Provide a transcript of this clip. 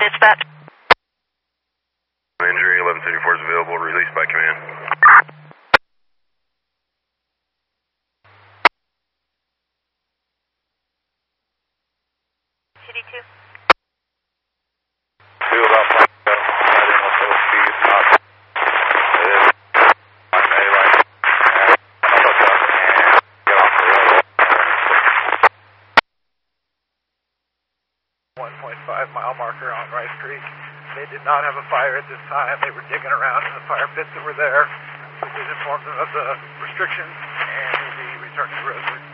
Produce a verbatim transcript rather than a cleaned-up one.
dispatch. Injury eleven seventy-four is available, released by command. T D two. Two about five, heading with full speed, not, it is line A, line and up a truck and get off the road. one point five mile marker on Rice Creek. They did not have a fire at this time. They were digging around in the fire pits that were there. We did inform them of the restrictions and will be returning to Rosewood.